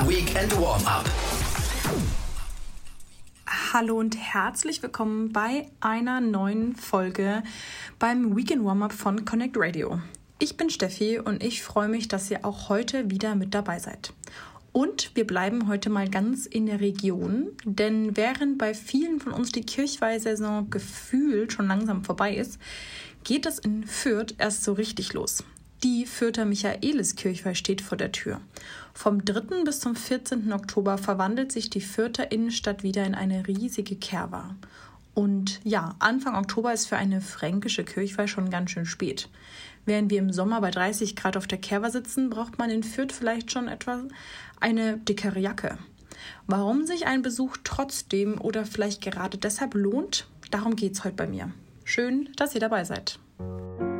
Weekend Warm-Up. Hallo und herzlich willkommen bei einer neuen Folge beim Weekend Warm-Up von Connect Radio. Ich bin Steffi und ich freue mich, dass ihr auch heute wieder mit dabei seid. Und wir bleiben heute mal ganz in der Region, denn während bei vielen von uns die Kirchweihsaison gefühlt schon langsam vorbei ist, geht es in Fürth erst so richtig los. Die Fürther Michaeliskirchweih steht vor der Tür. Vom 3. bis zum 14. Oktober verwandelt sich die Fürther Innenstadt wieder in eine riesige Kehrwahr. Und ja, Anfang Oktober ist für eine fränkische Kirchweih schon ganz schön spät. Während wir im Sommer bei 30 Grad auf der Kehrwahr sitzen, braucht man in Fürth vielleicht schon etwa eine dickere Jacke. Warum sich ein Besuch trotzdem oder vielleicht gerade deshalb lohnt, darum geht's heute bei mir. Schön, dass ihr dabei seid.